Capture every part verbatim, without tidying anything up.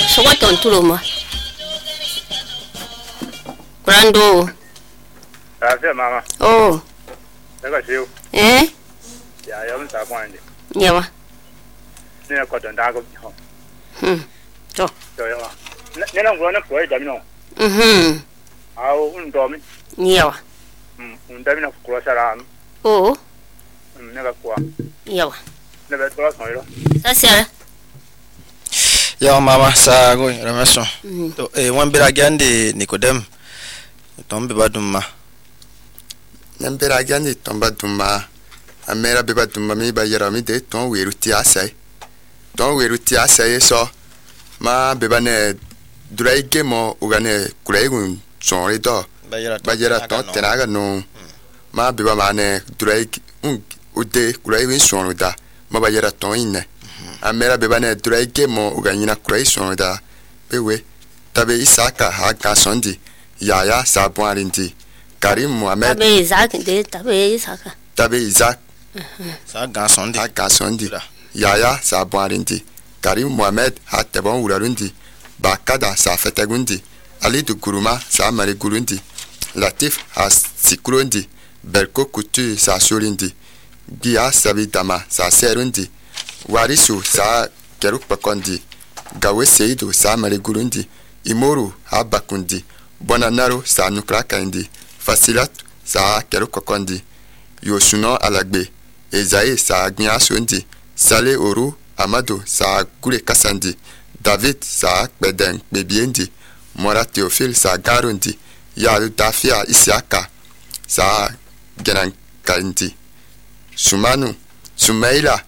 So what on Tuloma? Grando. That's Mama. Oh. Never see you. Eh? Yeah, I haven't appointed. Yeah. Near cotton dago. Hmm. So. So, you know, run a quite, you know. Mhm. How undomin. Yeah. Um, Devin of cross around. Oh. Never qua. Yeah. Never cross my law. That's it. Ya mama sa go ramaso to e won bira gande Nicodem tombe badumma nambira gande tomba dumma amera be badumma mi ba yara mi de ton weru ti asai ton weru ti asai so ma be bane durai gemo ugane kuraigun sonre do ba yara ton tenaga no ma be ba mane durai un ude kuraigun sonre da ma ba yara ton inne amera bebane durai gemo uganyina creation da bewe tabe Isaka ha gasondi yaya sabwarindi Karim Muhammad tabe Isaac de tabe Isaka tabe Isaac sa gasondi ha gasondi yaya sabwarindi Karim Muhammad ha tabon urarundi bakada sa fetegundi Ali du Kuruma sa mari gurundi Latif ha sikurundi Berko kutu sa surindi Gia sabidama sa serundi Warisu sa keruk pakondi gawe seidu sa mari gurundi Imoru ha bakundi Bonanaro sa nukraka indi Fasilat sa keruk pakondi Yosuno alagbe Ezae sa agnyasundi Sale oru Amado sa kure kasandi David sa bedeng bebiendi Mora Theophile sa garundi Yalu Dafia Isiaka sa genan kandi Sumanu Sumaila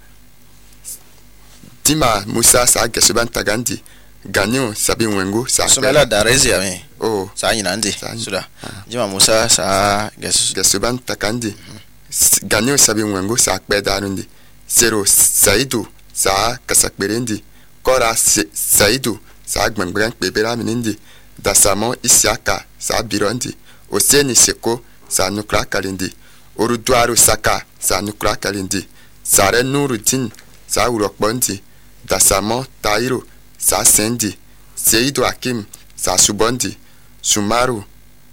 Tima Musa sa gesuban tagandi Ganyo sabi wengu sa Sumela darezi ame oh sa yinandi suda Jima Musa sa gesuban tagandi Ganyo sabi wengu sa pedarundi Zero Saidu sa kasakberendi Kora Saidu sa gbengbren bebera minindi Dasamo Isiaka sa birondi Oseni Seko sa nukra kalindi Oruduaru Saka sa nukra kalindi Sare Nuruddin sa urokbondi Dasamo Tairo sa sendi Seidu Hakim sa subondi Sumaru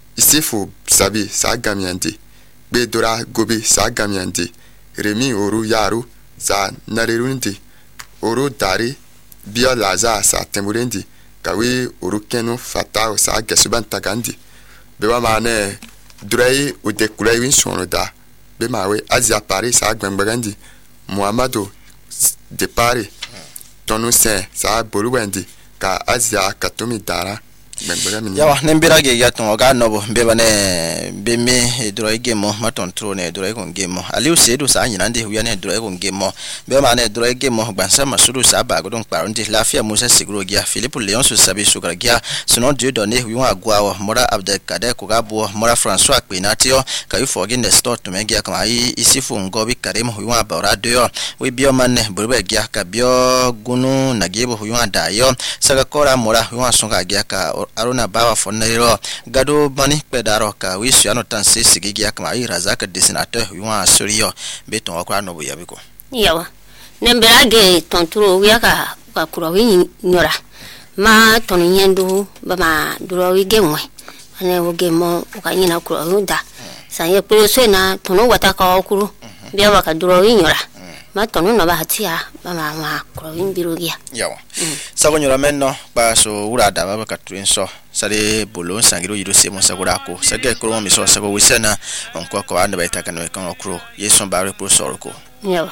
Isifu Sabi sa gamiandi Bedora Gobi sa gamiandi Remi Oru Yaru sa narerundi Oru Dari Bia Laza sa temurendi Kawi Oru Kenu Fatao sa gesuban tagandi Bewa mane Durai ude kulai win sonoda be mawe Asia Paris sa gbengbagandi Muhammadu de Paris tonu se sa boluwendi ka Asia katumi dara gbengbagami yawa nembira ge yaton oga nobo be bane be me durai gemo maton trone durai kon gemo Aliu Sedu sa nyinande huya ne durai kon gemo be mane durai gemo bansa masudu sa ba godon parundi lafia Musa Sigro gia Philippe Leon su sabi sugar gia sinon Dieu donné huya agwa mora Abdel Kader kugabo mora François Pinatio ka you forget the store to megia kama yi isifu ngobi Karim huya bara deo we bio manne burbe gia ka bio gunu nagebo huya dayo saga kora mora huya songa gia ka Aruna bawa fonero gado bani pedaro ka wisu ano tanse sigigi akama i razaka dessinateur yuwa suriyo beton wakwa no buya biko yawa nembelage tonturo wiaka ka kura wi nyora ma tonu nyendu bama duro wi gemwe ane wo gemo ka nyina kura hunda sanye proso na tonu wataka okuru bia waka duro wi nyora ma tonu no bahatia bama ma kura wi birugia yawa sago nyora menno ba so urada baba katrinso sare bolo sangiro yido semo sagura ko sage ko mi so sago wisena onko ko ande baita kan we kan okro yeso bare pro sorko yawa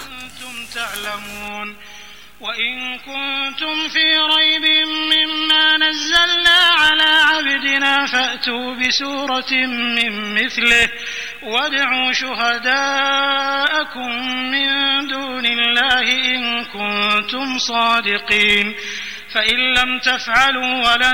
وإن كنتم في ريب مما نزلنا على عبدنا فأتوا بسورة من مثله وادعوا شهداءكم من دون الله إن كنتم صادقين فإن لم تفعلوا ولن